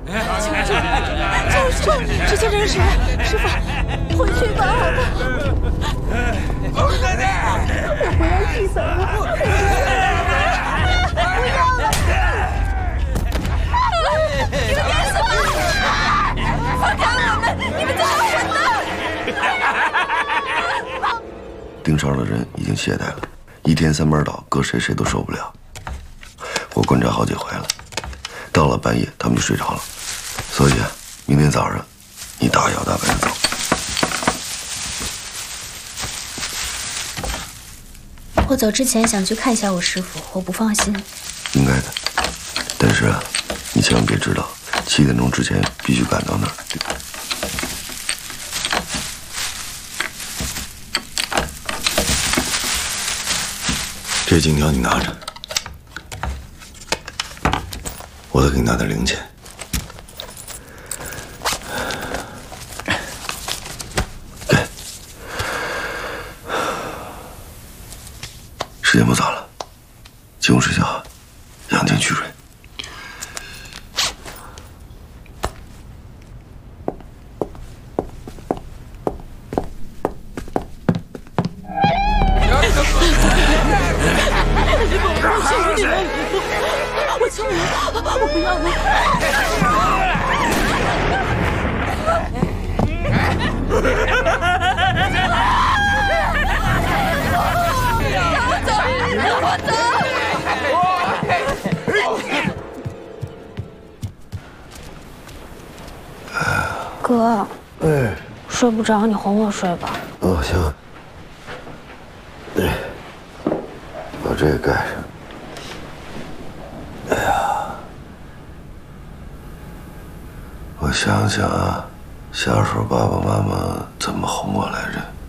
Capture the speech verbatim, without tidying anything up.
就是这些人谁？师傅，回去吧。我不要去走了，不要了！你们别死我！放开我们！你们这帮混蛋！ 盯梢的人已经懈怠了，一天三班倒，搁谁谁都受不了。我观察好几回了，到了半夜他们就睡着了，所以啊，明天早上你大摇大摆的走。 我走之前想去看一下我师傅，我不放心。 应该的，但是啊，你千万别知道，七点钟之前必须赶到那儿。这金条你拿着，我再给你拿点零钱。给。时间不早了，进屋睡觉，养精蓄锐。 我求你，我不要了。让我走！ 哥， 哎， 睡不着，你哄我睡吧。 哦，行。哎，把这个盖上。哎呀，我想想啊，小时候爸爸妈妈怎么哄我来着？